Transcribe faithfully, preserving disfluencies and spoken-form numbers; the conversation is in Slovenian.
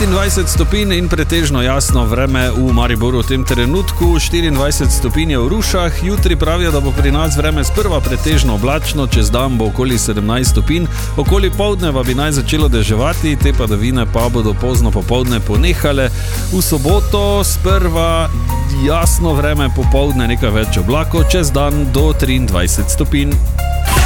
petindvajset stopinj in pretežno jasno vreme v Mariboru v tem trenutku, štiriindvajset stopinj v Rušah, jutri pravijo, da bo pri nas vreme sprva pretežno oblačno, čez dan bo okoli sedemnajst stopinj, okoli poldneva bi naj začelo deževati, te padavine pa bodo pozno popoldne ponehale. V soboto sprva jasno vreme, popoldne nekaj več oblakov, čez dan do triindvajset stopinj.